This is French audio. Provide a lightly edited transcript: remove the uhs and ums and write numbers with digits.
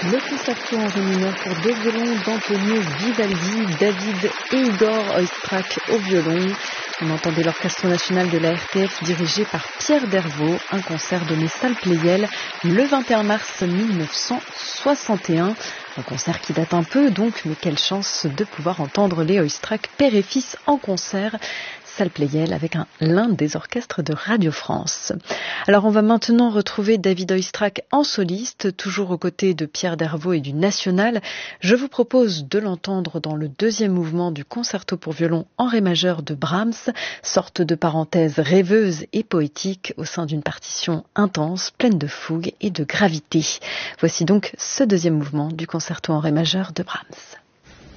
Le concerto en ré mineur pour deux violons d'Antonio Vivaldi, David et Igor Oistrakh au violon. On entendait l'Orchestre national de la RTF dirigé par Pierre Dervaux, un concert donné salle Pleyel le 21 mars 1961. Un concert qui date un peu donc, mais quelle chance de pouvoir entendre les Oistrakh père et fils en concert. Salle Pleyel avec l'un des orchestres de Radio France. Alors on va maintenant retrouver David Oistrakh en soliste, toujours aux côtés de Pierre Dervaux et du National. Je vous propose de l'entendre dans le deuxième mouvement du concerto pour violon en ré majeur de Brahms, sorte de parenthèse rêveuse et poétique au sein d'une partition intense, pleine de fougue et de gravité. Voici donc ce deuxième mouvement du concerto en ré majeur de Brahms.